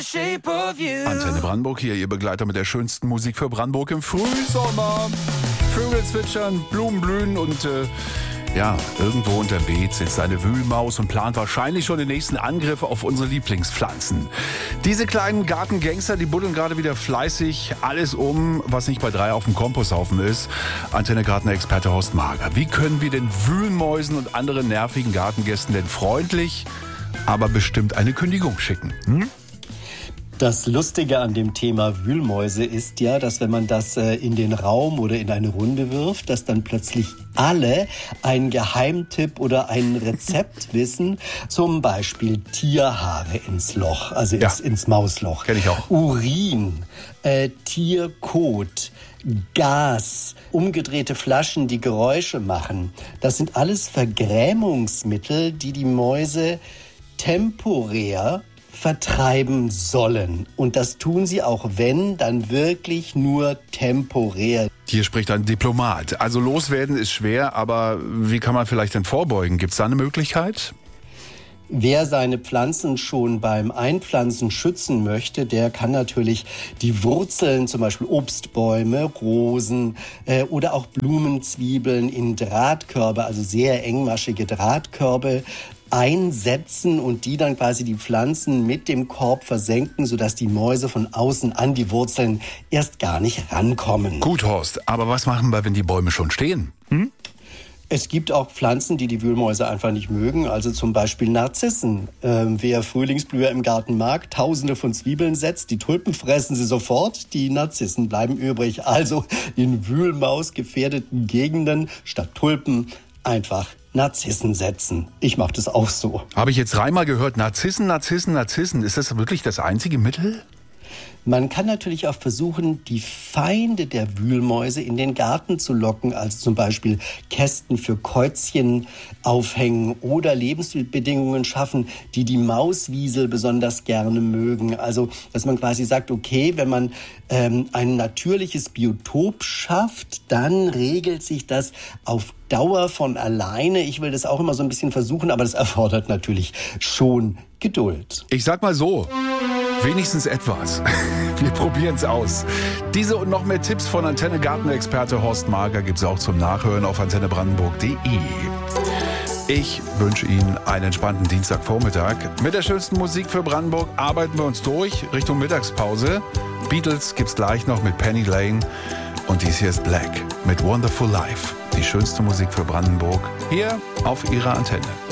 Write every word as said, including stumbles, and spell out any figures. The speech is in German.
Antenne Brandenburg hier, Ihr Begleiter mit der schönsten Musik für Brandenburg im Frühsommer. Vögel zwitschern, Blumen blühen und äh, ja, irgendwo unterm Beet sitzt eine Wühlmaus und plant wahrscheinlich schon den nächsten Angriff auf unsere Lieblingspflanzen. Diese kleinen Gartengangster, die buddeln gerade wieder fleißig alles um, was nicht bei drei auf dem Komposthaufen ist. Antenne Gartenexperte Horst Mager. Wie können wir den Wühlmäusen und anderen nervigen Gartengästen denn freundlich, aber bestimmt eine Kündigung schicken? Hm? Das Lustige an dem Thema Wühlmäuse ist ja, dass wenn man das äh, in den Raum oder in eine Runde wirft, dass dann plötzlich alle einen Geheimtipp oder ein Rezept wissen. Zum Beispiel Tierhaare ins Loch, also ins, ja. ins Mausloch. Kenn ich auch. Urin, äh, Tierkot, Gas, umgedrehte Flaschen, die Geräusche machen. Das sind alles Vergrämungsmittel, die die Mäuse temporär vertreiben sollen. Und das tun sie auch, wenn, dann wirklich nur temporär. Hier spricht ein Diplomat. Also loswerden ist schwer, aber wie kann man vielleicht denn vorbeugen? Gibt es da eine Möglichkeit? Wer seine Pflanzen schon beim Einpflanzen schützen möchte, der kann natürlich die Wurzeln, zum Beispiel Obstbäume, Rosen äh, oder auch Blumenzwiebeln in Drahtkörbe, also sehr engmaschige Drahtkörbe, einsetzen und die dann quasi die Pflanzen mit dem Korb versenken, sodass die Mäuse von außen an die Wurzeln erst gar nicht rankommen. Gut, Horst, aber was machen wir, wenn die Bäume schon stehen? Hm? Es gibt auch Pflanzen, die die Wühlmäuse einfach nicht mögen, also zum Beispiel Narzissen. Ähm, wer Frühlingsblüher im Garten mag, tausende von Zwiebeln setzt, die Tulpen fressen sie sofort, die Narzissen bleiben übrig. Also in wühlmausgefährdeten Gegenden statt Tulpen einfach Narzissen setzen. Ich mache das auch so. Habe ich jetzt dreimal gehört, Narzissen, Narzissen, Narzissen. Ist das wirklich das einzige Mittel? Man kann natürlich auch versuchen, die Feinde der Wühlmäuse in den Garten zu locken, also zum Beispiel Kästen für Käuzchen aufhängen oder Lebensbedingungen schaffen, die die Mauswiesel besonders gerne mögen. Also, dass man quasi sagt, okay, wenn man ähm, ein natürliches Biotop schafft, dann regelt sich das auf Dauer von alleine. Ich will das auch immer so ein bisschen versuchen, aber das erfordert natürlich schon Geduld. Ich sag mal so, wenigstens etwas. Wir probieren es aus. Diese und noch mehr Tipps von Antenne Gartenexperte Horst Mager gibt es auch zum Nachhören auf antenne brandenburg punkt de. Ich wünsche Ihnen einen entspannten Dienstagvormittag. Mit der schönsten Musik für Brandenburg arbeiten wir uns durch Richtung Mittagspause. Beatles gibt's gleich noch mit Penny Lane. Und dies hier ist Black mit Wonderful Life. Die schönste Musik für Brandenburg hier auf Ihrer Antenne.